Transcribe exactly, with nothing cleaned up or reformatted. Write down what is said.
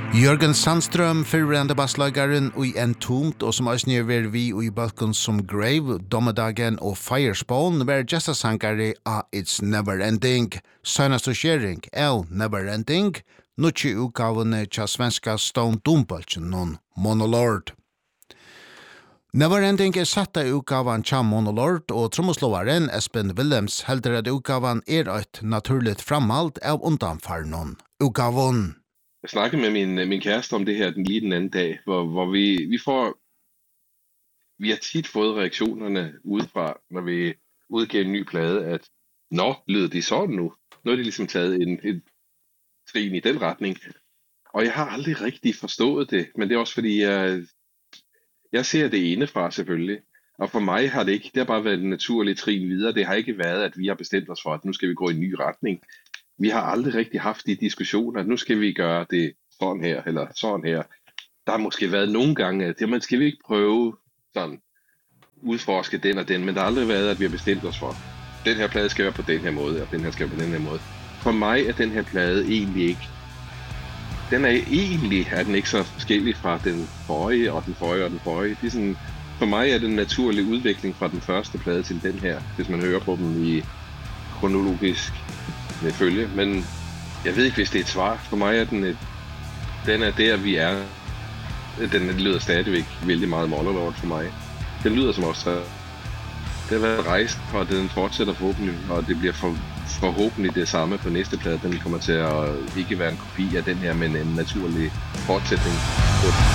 Jørgen Sandström, fyrrande basslagaren og i en tomt, og som også nere vi og i balkon som Grave, Dommedagen og Firespawn, var gestasankare av It's Never Ending. Sønast og skjering er Never Ending, nukki utgavene tja svenska Stone Dumpelchen, non Monolord. Never Ending er satt av utgavan tja Monolord, og tromoslovaren Espen Willems helder at utgavan er et naturligt framhald av undanfarnon. Utgavon. Jeg snakkede med min, min kæreste om det her den lige den anden dag, hvor, hvor vi, vi får, vi har tit fået reaktionerne udefra, når vi udgiver en ny plade, at nå, lyder de sådan nu? Nu er de ligesom taget en, en trin i den retning. Og jeg har aldrig rigtig forstået det, men det er også fordi, jeg, jeg ser det indefra selvfølgelig. Og for mig har det ikke, det har bare været en naturlig trin videre. Det har ikke været, at vi har bestemt os for, at nu skal vi gå i en ny retning. Vi har aldrig rigtig haft de diskussioner, at nu skal vi gøre det sådan her, eller sådan her. Der har måske været nogle gange, at man skal vi ikke prøve sådan, udforske den og den, men der har aldrig været, at vi har bestemt os for, den her plade skal være på den her måde, og den her skal være på den her måde. For mig er den her plade egentlig ikke, den er egentlig, er den ikke så forskellig fra den forrige, og den forrige, og den forrige. Det er sådan, for mig er det en naturlig udvikling fra den første plade til den her, hvis man hører på dem i kronologisk med følge, men jeg ved ikke, hvis det er et svar. For mig er den et, den er der, vi er. Den lyder stadigvæk vældig meget Monolord for mig. Den lyder som også, det har været rejst, og den fortsætter forhåbentlig, og det bliver for, forhåbentlig det samme på næste plade. Den kommer til at ikke være en kopi af den her, men en naturlig fortsætning på den.